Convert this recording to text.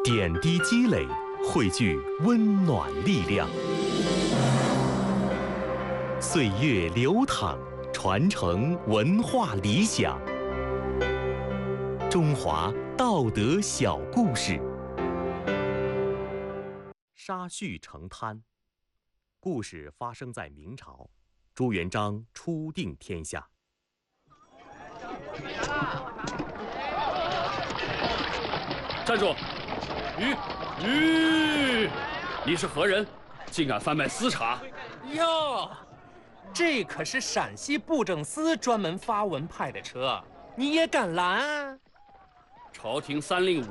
点滴积累，汇聚温暖力量。岁月流淌，传承文化理想。中华道德小故事。沙叙成滩。故事发生在明朝，朱元璋初定天下。 站住！你是何人？竟敢贩卖私茶！ 哟，这可是陕西布政司专门发文派的车，你也敢拦？ 朝廷3令